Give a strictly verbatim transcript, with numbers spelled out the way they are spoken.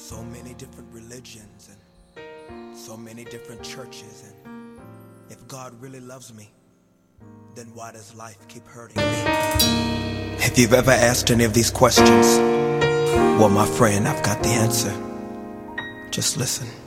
so many different religions and so many different churches, and if God really loves me, then why does life keep hurting me? If you've ever asked any of these questions, well, my friend, I've got the answer. Just listen.